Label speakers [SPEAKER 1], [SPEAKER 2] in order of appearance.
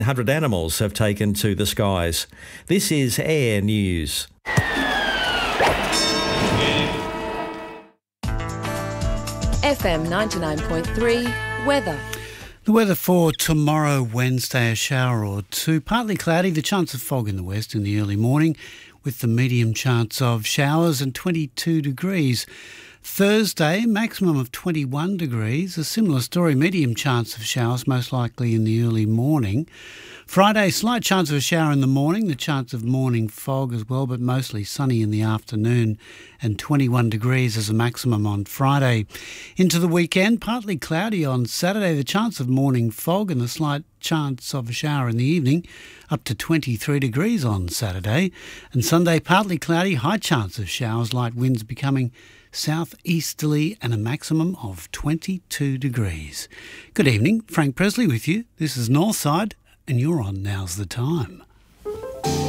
[SPEAKER 1] 100 animals have taken to the skies. This is Air News.
[SPEAKER 2] FM 99.3 weather.
[SPEAKER 3] The weather for tomorrow, Wednesday, a shower or two. Partly cloudy, the chance of fog in the west in the early morning with the medium chance of showers, and 22 degrees. Thursday, maximum of 21 degrees. A similar story, medium chance of showers, most likely in the early morning. Friday, slight chance of a shower in the morning, the chance of morning fog as well, but mostly sunny in the afternoon, and 21 degrees as a maximum on Friday. Into the weekend, partly cloudy on Saturday, the chance of morning fog and a slight chance of a shower in the evening, up to 23 degrees on Saturday. And Sunday, partly cloudy, high chance of showers, light winds becoming southeasterly, and a maximum of 22 degrees. Good evening, Frank Presley with you. This is Northside, and you're on Now's the Time.